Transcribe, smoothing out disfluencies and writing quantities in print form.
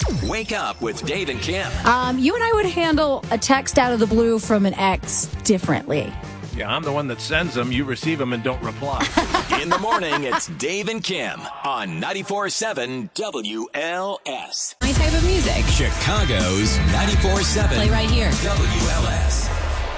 Wake up with Dave and Kim. You and I would handle a text out of the blue from an ex differently. Yeah, I'm the one that sends them. You receive them and don't reply. In the morning, it's Dave and Kim on 94.7 WLS. My type of music. Chicago's 94.7 Play right here. WLS.